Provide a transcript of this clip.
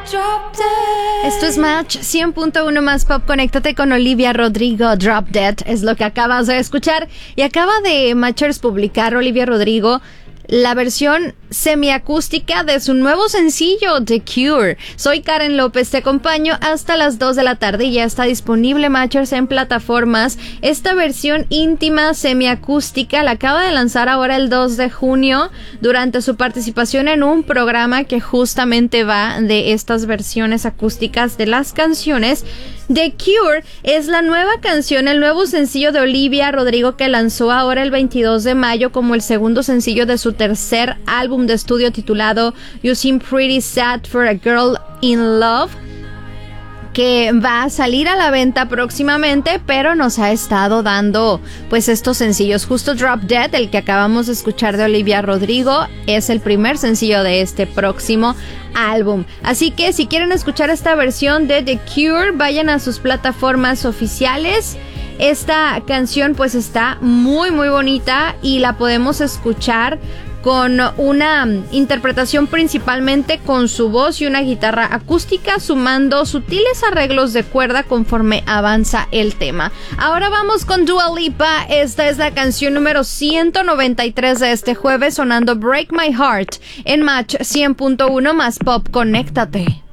Esto es Match 100.1 más pop. Conéctate con Olivia Rodrigo. Drop Dead es lo que acabas de escuchar. Y acaba de Matchers publicar Olivia Rodrigo la versión semiacústica de su nuevo sencillo, The Cure. Soy Karen López, te acompaño hasta las 2 de la tarde y ya está disponible, Matchers, en plataformas. Esta versión íntima semiacústica la acaba de lanzar ahora el 2 de junio durante su participación en un programa que justamente va de estas versiones acústicas de las canciones. The Cure es la nueva canción, el nuevo sencillo de Olivia Rodrigo que lanzó ahora el 22 de mayo como el segundo sencillo de su tercer álbum de estudio titulado You Seem Pretty Sad for a Girl in Love, que va a salir a la venta próximamente, pero nos ha estado dando pues estos sencillos. Justo Drop Dead, el que acabamos de escuchar de Olivia Rodrigo, es el primer sencillo de este próximo álbum. Así que si quieren escuchar esta versión de The Cure, vayan a sus plataformas oficiales. Esta canción pues está muy muy bonita y la podemos escuchar con una interpretación principalmente con su voz y una guitarra acústica, sumando sutiles arreglos de cuerda conforme avanza el tema. Ahora vamos con Dua Lipa. Esta es la canción número 193 de este jueves, sonando Break My Heart en Match 100.1 más pop. Conéctate.